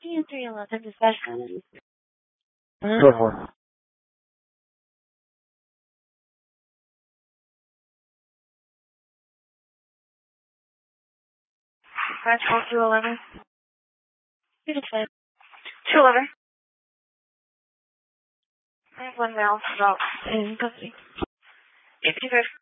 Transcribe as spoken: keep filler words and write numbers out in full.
Ian three eleven dispatch. Go for it. Dispatch call two eleven. You dispatch. two eleven. I have one male about in custody. If you guys